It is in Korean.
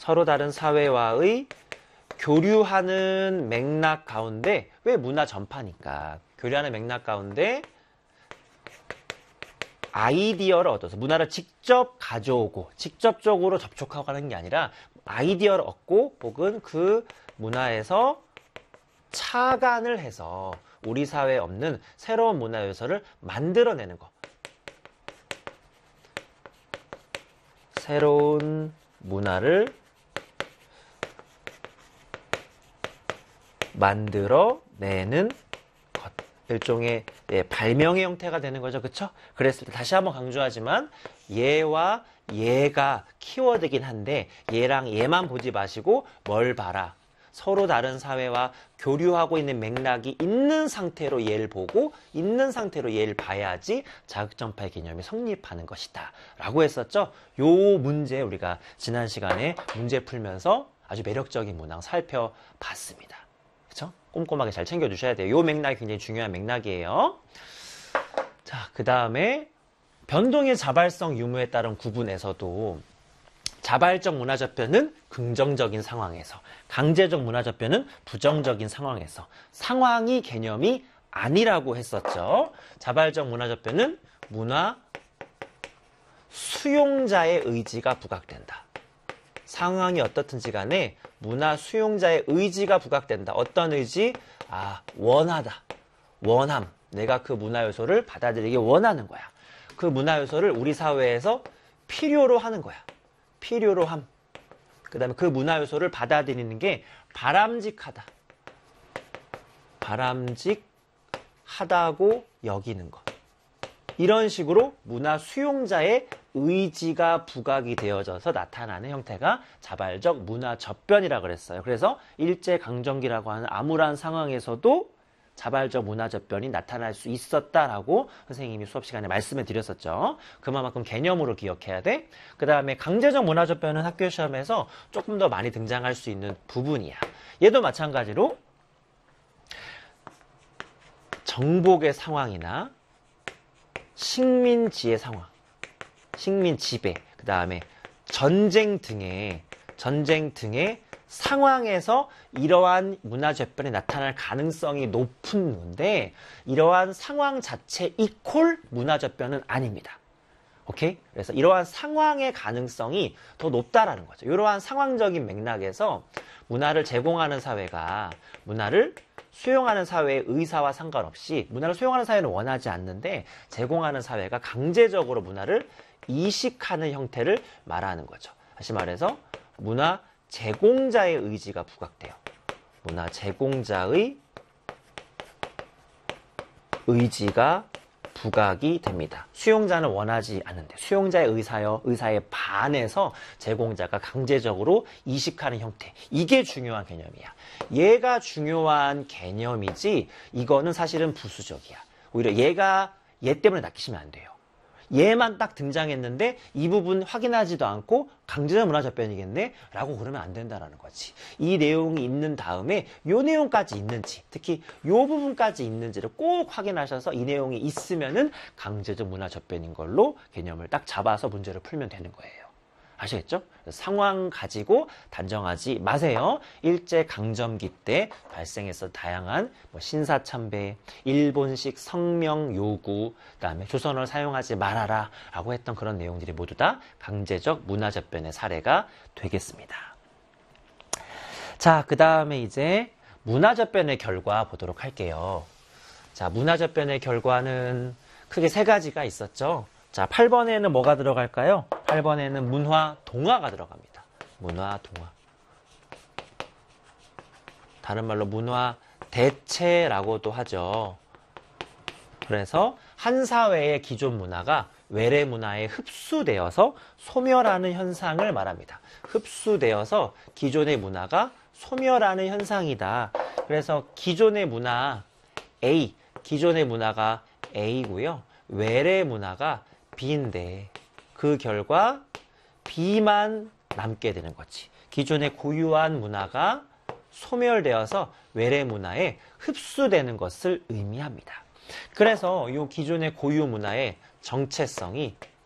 서로 다른 사회와의 교류하는 맥락 가운데, 왜 문화 전파니까 교류하는 맥락 가운데 아이디어를 얻어서 문화를 직접 가져오고 직접적으로 접촉하고 하는 게 아니라 아이디어를 얻고 혹은 그 문화에서 착안을 해서 우리 사회에 없는 새로운 문화 요소를 만들어내는 것. 새로운 문화를 만들어내는 것. 일종의 발명의 형태가 되는 거죠. 그쵸? 그랬을 때 다시 한번 강조하지만 얘와 얘가 키워드긴 한데 얘랑 얘만 보지 마시고 뭘 봐라. 서로 다른 사회와 교류하고 있는 맥락이 있는 상태로 얘를 보고 있는 상태로 얘를 봐야지 자극전파의 개념이 성립하는 것이다 라고 했었죠. 요 문제 우리가 지난 시간에 문제 풀면서 아주 매력적인 문항 살펴봤습니다. 그쵸? 꼼꼼하게 잘 챙겨주셔야 돼요. 요 맥락이 굉장히 중요한 맥락이에요. 자, 그 다음에 변동의 자발성 유무에 따른 구분에서도 자발적 문화접변은 긍정적인 상황에서, 강제적 문화접변은 부정적인 상황에서, 상황이 개념이 아니라고 했었죠. 자발적 문화접변은 문화 수용자의 의지가 부각된다. 상황이 어떻든지 간에 문화 수용자의 의지가 부각된다. 어떤 의지? 원하다. 원함. 내가 그 문화 요소를 받아들이기 원하는 거야. 그 문화 요소를 우리 사회에서 필요로 하는 거야. 필요로 함. 그 다음에 그 문화 요소를 받아들이는 게 바람직하다. 바람직하다고 여기는 것. 이런 식으로 문화 수용자의 의지가 부각이 되어져서 나타나는 형태가 자발적 문화 접변이라고 그랬어요. 그래서 일제강점기라고 하는 암울한 상황에서도 자발적 문화 접변이 나타날 수 있었다라고 선생님이 수업 시간에 말씀을 드렸었죠. 그만큼 개념으로 기억해야 돼. 그 다음에 강제적 문화 접변은 학교 시험에서 조금 더 많이 등장할 수 있는 부분이야. 얘도 마찬가지로 정복의 상황이나 식민지의 상황, 식민지배, 그 다음에 전쟁 등의 상황에서 이러한 문화접변이 나타날 가능성이 높은 건데 이러한 상황 자체 이퀄 문화접변은 아닙니다. 오케이? 그래서 이러한 상황의 가능성이 더 높다라는 거죠. 이러한 상황적인 맥락에서 문화를 제공하는 사회가 문화를 수용하는 사회의 의사와 상관없이 문화를 수용하는 사회는 원하지 않는데 제공하는 사회가 강제적으로 문화를 이식하는 형태를 말하는 거죠. 다시 말해서 문화 제공자의 의지가 부각돼요. 문화 제공자의 의지가 부각이 됩니다. 수용자는 원하지 않는데 수용자의 의사에 반해서 제공자가 강제적으로 이식하는 형태. 이게 중요한 개념이야. 얘가 중요한 개념이지 이거는 사실은 부수적이야. 오히려 얘 때문에 낚이시면 안 돼요. 얘만 딱 등장했는데 이 부분 확인하지도 않고 강제적 문화접변이겠네? 라고 그러면 안 된다라는 거지. 이 내용이 있는 다음에 이 내용까지 있는지, 특히 이 부분까지 있는지를 꼭 확인하셔서 이 내용이 있으면은 강제적 문화접변인 걸로 개념을 딱 잡아서 문제를 풀면 되는 거예요. 아시겠죠? 상황 가지고 단정하지 마세요. 일제강점기 때 발생했던 다양한 신사참배, 일본식 성명 요구, 그다음에 조선어를 사용하지 말아라 라고 했던 그런 내용들이 모두 다 강제적 문화접변의 사례가 되겠습니다. 자, 그 다음에 이제 문화접변의 결과 보도록 할게요. 자, 문화접변의 결과는 크게 세 가지가 있었죠. 자, 8번에는 뭐가 들어갈까요? 8번에는 문화 동화가 들어갑니다. 문화 동화. 다른 말로 문화 대체라고도 하죠. 그래서 한 사회의 기존 문화가 외래 문화에 흡수되어서 소멸하는 현상을 말합니다. 흡수되어서 기존의 문화가 소멸하는 현상이다. 그래서 기존의 문화 A, 기존의 문화가 A고요. 외래 문화가 B인데 그 결과 B만 남게 되는 거지. 기존에 고유한 문화가 소멸되어서 외래 문화에 흡수되는 것을 의미합니다. 그래서 이 기존의 고유 문화의 정체성이